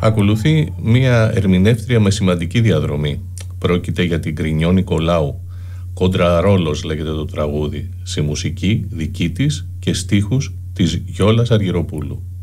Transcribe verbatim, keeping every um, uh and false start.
Ακολουθεί μία ερμηνεύτρια με σημαντική διαδρομή. Πρόκειται για την Κρινιό Νικολάου. Κόντρα ρόλος λέγεται το τραγούδι, σε μουσική δική της και στίχους της Γιόλας Αργυροπούλου.